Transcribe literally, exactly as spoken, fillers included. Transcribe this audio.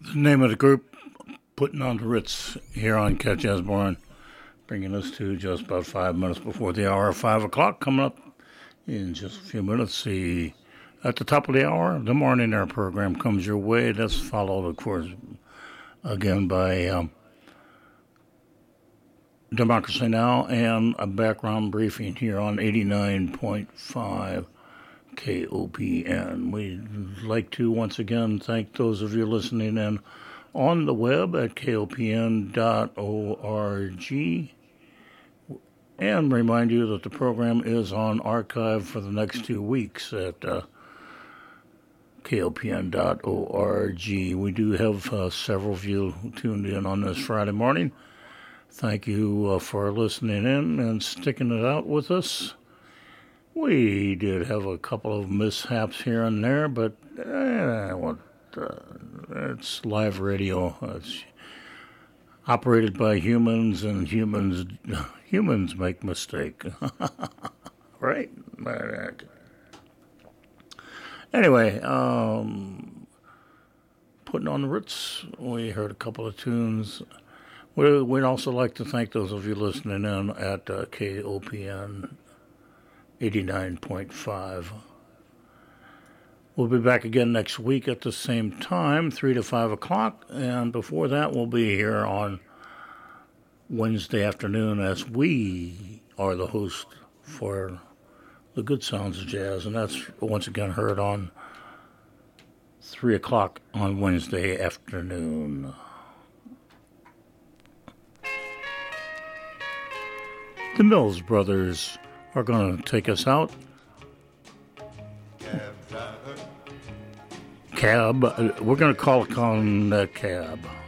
The name of the group, Putting on the Ritz, here on Catch Osborne, bringing us to just about five minutes before the hour of five o'clock. Coming up in just a few minutes, the at the top of the hour, the Morning Air program comes your way. That's followed, of course, again by um, Democracy Now! And a background briefing here on eighty-nine point five K O P N. We'd like to once again thank those of you listening in on the web at K O P N dot org and remind you that the program is on archive for the next two weeks at uh, K O P N dot org. We do have uh, several of you tuned in on this Friday morning. Thank you uh, for listening in and sticking it out with us. We did have a couple of mishaps here and there, but eh, what, uh, it's live radio. It's operated by humans, and humans humans make mistakes. Right? Anyway, um, Putting on the Ritz, we heard a couple of tunes. We, we'd also like to thank those of you listening in at uh, K O P N eighty-nine point five. We'll be back again next week at the same time, three to five o'clock, and before that we'll be here on Wednesday afternoon as we are the host for the Good Sounds of Jazz, and that's once again heard on three o'clock on Wednesday afternoon. The Mills Brothers are going to take us out. Cab. We're going to call on that cab.